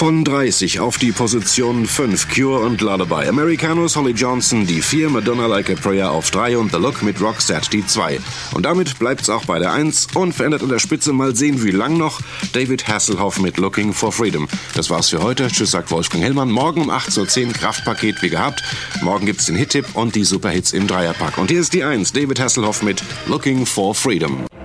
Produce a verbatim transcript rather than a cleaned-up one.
Von dreißig auf die Position fünf, Cure und Lullaby. Americanos, Holly Johnson die vier, Madonna Like a Prayer auf drei und The Look mit Roxette die zwei. Und damit bleibt's auch bei der eins, unverändert an der Spitze. Mal sehen, wie lang noch. David Hasselhoff mit Looking for Freedom. Das war's für heute. Tschüss, sagt Wolfgang Hellmann. Morgen um acht Uhr zehn Kraftpaket wie gehabt. Morgen gibt's den Hit-Tipp und die Superhits im Dreierpack. Und hier ist die eins, David Hasselhoff mit Looking for Freedom.